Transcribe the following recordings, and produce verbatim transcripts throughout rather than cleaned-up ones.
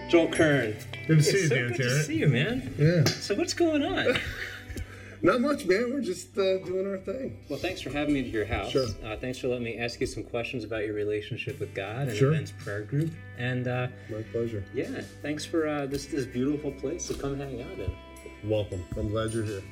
Joel Kern. Good to see It's you, so Dan good Tarrant. to see you, man. Yeah. So what's going on? Not much, man. We're just uh, doing our thing. Well, thanks for having me to your house. Sure. Uh, thanks for letting me ask you some questions about your relationship with God and Sure. the men's prayer group. And uh, My pleasure. yeah, thanks for uh, this this beautiful place to come hang out in. Welcome. I'm glad you're here.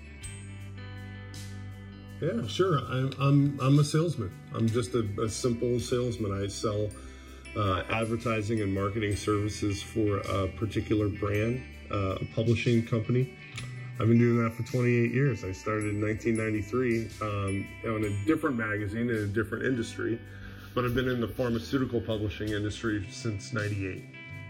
Yeah, sure. I'm I'm I'm a salesman. I'm just a, a simple salesman. I sell uh, advertising and marketing services for a particular brand, uh, a publishing company. I've been doing that for twenty-eight years. I started in nineteen ninety-three um, on a different magazine in a different industry, but I've been in the pharmaceutical publishing industry since ninety-eight.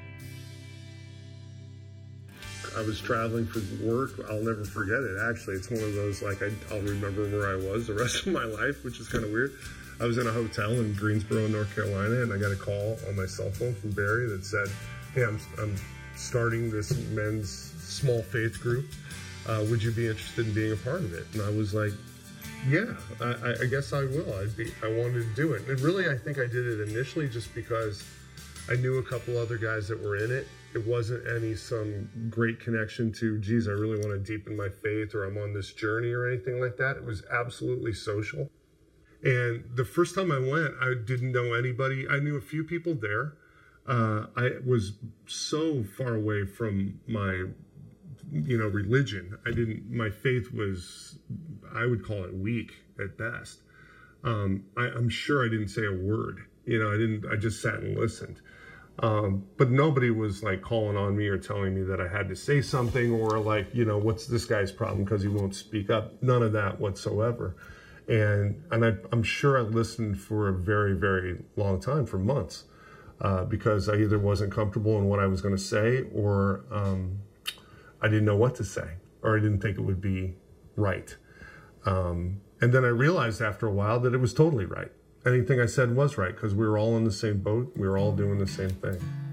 I was traveling for work. I'll never forget it. Actually, it's one of those, like, I, I'll remember where I was the rest of my life, which is kind of weird. I was in a hotel in Greensboro, North Carolina, and I got a call on my cell phone from Barry that said, hey, I'm, I'm starting this men's small faith group. Uh, would you be interested in being a part of it? And I was like, yeah, I, I guess I will. I'd be, I wanted to do it. And really, I think I did it initially just because I knew a couple other guys that were in it. It wasn't any some great connection to, geez, I really want to deepen my faith or I'm on this journey or anything like that. It was absolutely social. And the first time I went, I didn't know anybody. I knew a few people there. Uh, I was so far away from my, you know, religion. I didn't, my faith was, I would call it weak at best. Um, I, I'm sure I didn't say a word. You know, I didn't, I just sat and listened. Um, but nobody was like calling on me or telling me that I had to say something or like, you know, what's this guy's problem because he won't speak up. None of that whatsoever. And and I, I'm sure I listened for a very, very long time, for months, uh, because I either wasn't comfortable in what I was going to say or um, I didn't know what to say or I didn't think it would be right. Um, and then I realized after a while that it was totally right. Anything I said was right because we were all in the same boat. We were all doing the same thing.